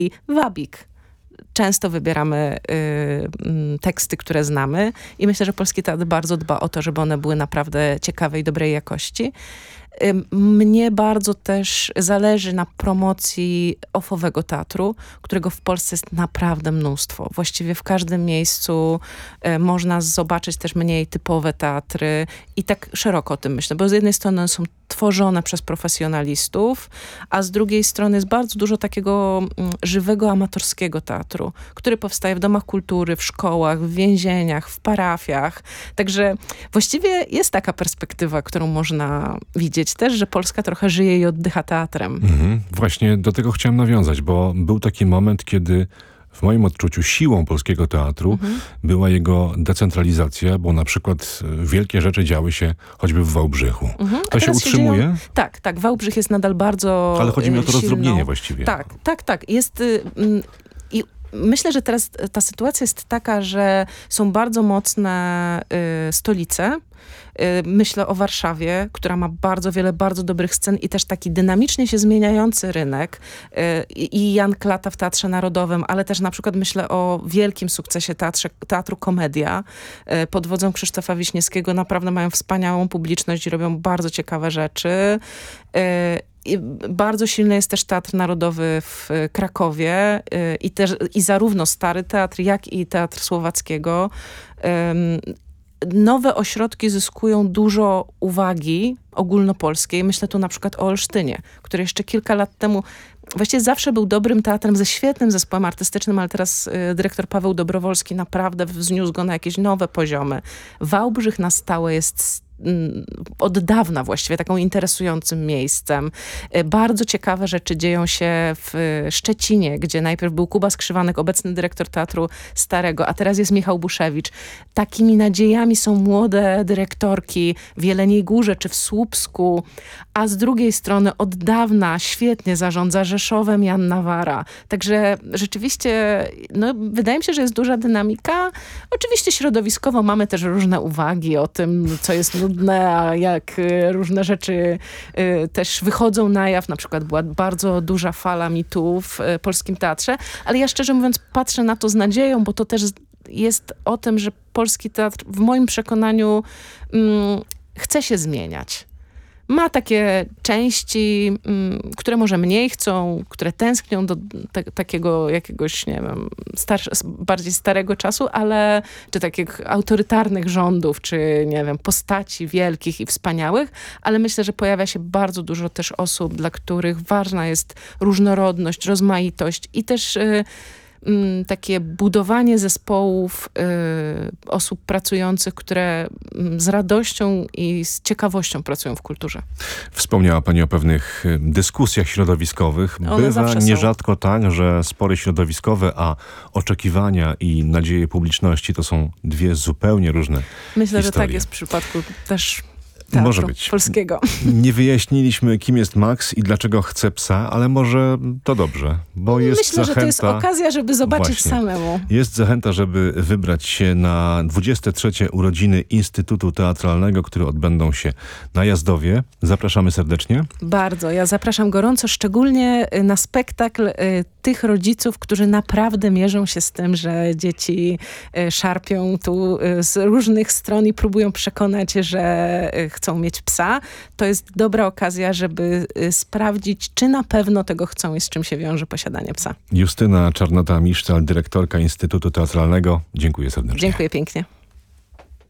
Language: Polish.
i wabik. Często wybieramy teksty, które znamy i myślę, że Polski Teatr bardzo dba o to, żeby one były naprawdę ciekawe i dobrej jakości. Mnie bardzo też zależy na promocji offowego teatru, którego w Polsce jest naprawdę mnóstwo. Właściwie w każdym miejscu można zobaczyć też mniej typowe teatry i tak szeroko o tym myślę, bo z jednej strony są tworzone przez profesjonalistów, a z drugiej strony jest bardzo dużo takiego żywego, amatorskiego teatru, który powstaje w domach kultury, w szkołach, w więzieniach, w parafiach. Także właściwie jest taka perspektywa, którą można widzieć też, że Polska trochę żyje i oddycha teatrem. Właśnie do tego chciałem nawiązać, bo był taki moment, kiedy w moim odczuciu siłą polskiego teatru była jego decentralizacja, bo na przykład wielkie rzeczy działy się choćby w Wałbrzychu. To się utrzymuje? Tak. Wałbrzych jest nadal bardzo Ale chodzi mi o to silną. rozdrobnienie właściwie. Tak. Jest... I myślę, że teraz ta sytuacja jest taka, że są bardzo mocne stolice. Myślę o Warszawie, która ma bardzo wiele bardzo dobrych scen i też taki dynamicznie się zmieniający rynek. I Jan Klata w Teatrze Narodowym, ale też na przykład myślę o wielkim sukcesie Teatru Komedia pod wodzą Krzysztofa Wiśniewskiego. Naprawdę mają wspaniałą publiczność i robią bardzo ciekawe rzeczy. Bardzo silny jest też Teatr Narodowy w Krakowie i zarówno Stary Teatr, jak i Teatr Słowackiego. Nowe ośrodki zyskują dużo uwagi ogólnopolskiej. Myślę tu na przykład o Olsztynie, który jeszcze kilka lat temu właściwie zawsze był dobrym teatrem ze świetnym zespołem artystycznym, ale teraz dyrektor Paweł Dobrowolski naprawdę wzniósł go na jakieś nowe poziomy. Wałbrzych na stałe jest od dawna właściwie taką interesującym miejscem. Bardzo ciekawe rzeczy dzieją się w Szczecinie, gdzie najpierw był Kuba Skrzywanek, obecny dyrektor Teatru Starego, a teraz jest Michał Buszewicz. Takimi nadziejami są młode dyrektorki w Jeleniej Górze czy w Słupsku, a z drugiej strony od dawna świetnie zarządza Rzeszowem Jan Nawara. Także rzeczywiście wydaje mi się, że jest duża dynamika. Oczywiście środowiskowo mamy też różne uwagi o tym, co jest nudne, a jak różne rzeczy też wychodzą na jaw. Na przykład była bardzo duża fala mitów w polskim teatrze, ale ja szczerze mówiąc patrzę na to z nadzieją, bo to też jest o tym, że polski teatr w moim przekonaniu chce się zmieniać. Ma takie części, które może mniej chcą, które tęsknią do takiego jakiegoś, nie wiem, bardziej starego czasu, ale czy takich autorytarnych rządów, czy nie wiem, postaci wielkich i wspaniałych, ale myślę, że pojawia się bardzo dużo też osób, dla których ważna jest różnorodność, rozmaitość i też takie budowanie zespołów osób pracujących, które z radością i z ciekawością pracują w kulturze. Wspomniała pani o pewnych dyskusjach środowiskowych. Bywa nierzadko tak, że spory środowiskowe, a oczekiwania i nadzieje publiczności to są dwie zupełnie różne Myślę, historie. że tak jest w przypadku też teatru może być polskiego. Nie wyjaśniliśmy, kim jest Max i dlaczego chce psa, ale może to dobrze, bo jest Myślę, zachęta... że to jest okazja, żeby zobaczyć Właśnie. samemu. Jest zachęta, żeby wybrać się na 23. urodziny Instytutu Teatralnego, które odbędą się na Jazdowie. Zapraszamy serdecznie. Bardzo. Ja zapraszam gorąco, szczególnie na spektakl tych rodziców, którzy naprawdę mierzą się z tym, że dzieci szarpią tu z różnych stron i próbują przekonać, że chcą mieć psa. To jest dobra okazja, żeby sprawdzić, czy na pewno tego chcą i z czym się wiąże posiadanie psa. Justyna Czarnota-Misztal, dyrektorka Instytutu Teatralnego. Dziękuję serdecznie. Dziękuję pięknie.